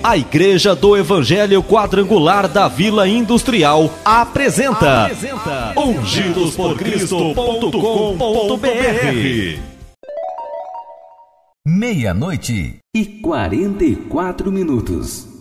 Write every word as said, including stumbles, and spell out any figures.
A Igreja do Evangelho Quadrangular da Vila Industrial apresenta, apresenta ungidos por cristo ponto com ponto br. Meia-noite e quarenta e quatro minutos.